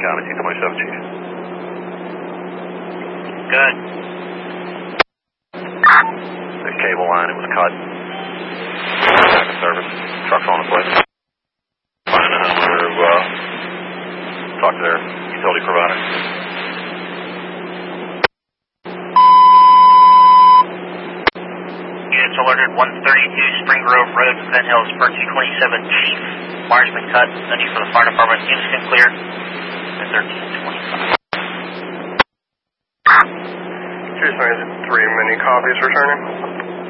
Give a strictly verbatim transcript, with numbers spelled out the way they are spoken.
County, two twenty-seven, Chief. Good. The cable line, it was cut. Back in service. Truck's on its way. Finding a homeowner who, uh, talk to their utility provider. Units alerted one thirty-two Spring Grove Road, Flint Hills, per two twenty-seven, Chief. Wire's been cut. No need for the fire department. Units can clear. thirteen twenty-five. two three, many copies returning.